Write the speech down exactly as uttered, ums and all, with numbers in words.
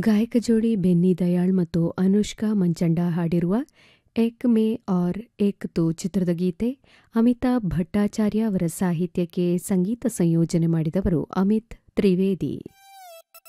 ಗಾಯಕ ಜೋಡಿ ಬೆನ್ನಿ ದಯಾಳ್ ಮತ್ತು ಅನುಷ್ಕಾ ಮಂಚಂಡ ಹಾಡಿರುವ ಏಕ್ ಮೇ ಔರ್ ಏಕ್ ತೂ ಚಿತ್ರದ ಗೀತೆ. ಅಮಿತಾಬ್ ಭಟ್ಟಾಚಾರ್ಯ ಅವರ ಸಾಹಿತ್ಯಕ್ಕೆ ಸಂಗೀತ ಸಂಯೋಜನೆ ಮಾಡಿದವರು ಅಮಿತ್ ತ್ರಿವೇದಿ.